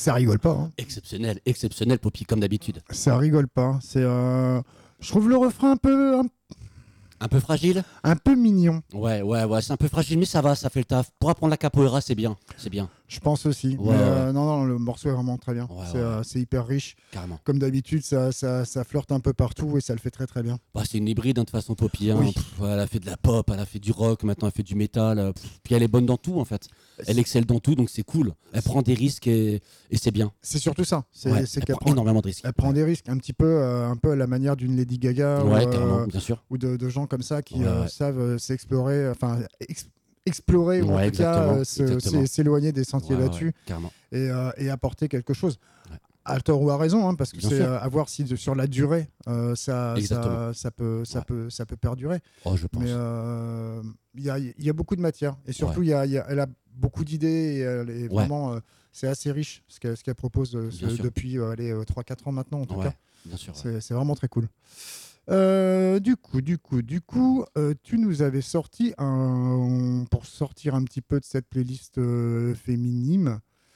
Ça rigole pas. Hein. Exceptionnel, Poppy, comme d'habitude. Ça rigole pas. Je trouve le refrain Un peu fragile? un peu mignon. Ouais, c'est un peu fragile, mais ça va, ça fait le taf. Pour apprendre la capoeira, c'est bien, c'est bien. Je pense aussi. Ouais, Mais ouais. non, le morceau est vraiment très bien. Ouais, C'est hyper riche. carrément. Comme d'habitude, ça flirte un peu partout et ça le fait très très bien. Bah, c'est une hybride, hein, de toute façon, Poppy. Hein. Oui. Elle a fait de la pop, elle a fait du rock, maintenant elle fait du métal. Puis elle est bonne dans tout, en fait. Elle excelle dans tout, donc c'est cool. Elle prend des risques et c'est bien. C'est surtout ça. Ouais, C'est elle qu'elle prend énormément de risques. elle prend des risques un peu à la manière d'une Lady Gaga Ouais, carrément, bien sûr. ou de gens comme ça qui Ouais. savent s'explorer, enfin explorer ou en Ouais, tout cas exactement. s'éloigner des sentiers Ouais, battus carrément. et apporter quelque chose. Ouais. À tort ou à raison, hein, parce que Bien c'est sûr. à voir si sur la durée Exactement. ça peut perdurer. Oh, je pense. Mais il y a beaucoup de matière et surtout elle a beaucoup d'idées et elle est vraiment c'est assez riche ce qu'elle propose depuis 3-4 ans maintenant en tout cas. Bien sûr. C'est vraiment très cool. Du coup, tu nous avais sorti pour sortir un petit peu de cette playlist féminine.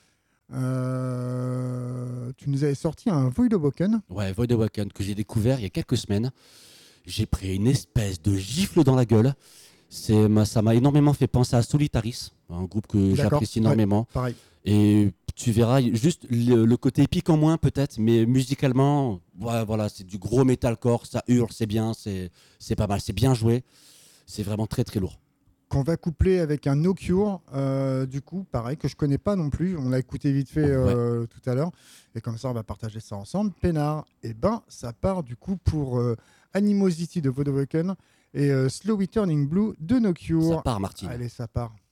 Tu nous avais sorti un Voidoboken. Ouais, Voidowaken, que j'ai découvert il y a quelques semaines. J'ai pris une espèce de gifle dans la gueule. Ça m'a énormément fait penser à Solitaris, un groupe que D'accord. j'apprécie énormément. Ouais, pareil. Et tu verras juste le côté épique en moins peut-être, mais musicalement, voilà, c'est du gros metalcore, ça hurle, c'est bien, c'est pas mal, c'est bien joué, c'est vraiment très très lourd. Qu'on va coupler avec un No Cure, du coup, pareil, que je connais pas non plus. On l'a écouté vite fait tout à l'heure. Et comme ça, on va partager ça ensemble. Pénard, et ben, ça part du coup pour Animosity de Vodovoken et Slow Turning Blue de No Cure. Ça part, Martine. Allez, ça part.